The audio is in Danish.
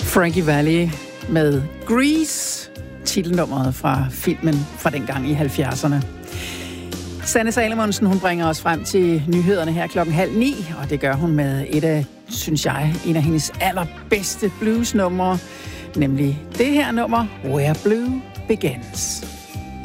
Frankie Valli med Grease, titelnummeret fra filmen fra dengang i 70'erne. Sanne Salomonsen, hun bringer os frem til nyhederne her 8:30, og det gør hun med en af hendes allerbedste bluesnumre, nemlig det her nummer, Where Blue Begins.